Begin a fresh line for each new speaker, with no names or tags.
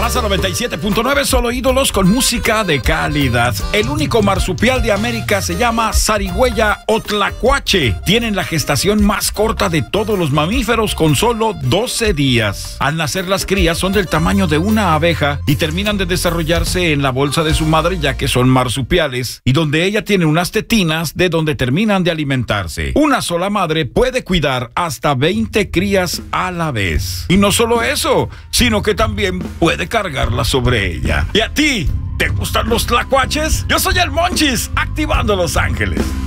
Raza 97.9, solo ídolos con música de calidad. El único marsupial de América se llama zarigüeya o tlacuache. Tienen la gestación más corta de todos los mamíferos con solo 12 días. Al nacer las crías son del tamaño de una abeja y terminan de desarrollarse en la bolsa de su madre, ya que son marsupiales, y donde ella tiene unas tetinas de donde terminan de alimentarse. Una sola madre puede cuidar hasta 20 crías a la vez. Y no solo eso, sino que también puede cargarla sobre ella. ¿Y a ti? ¿Te gustan los tlacuaches? Yo soy el Monchis, activando Los Ángeles.